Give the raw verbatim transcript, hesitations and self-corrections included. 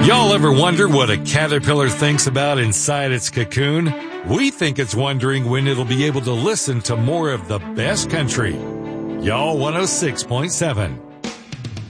Y'all ever wonder what a caterpillar thinks about inside its cocoon? We think it's wondering when it'll be able to listen to more of the best country. Y'all one oh six point seven.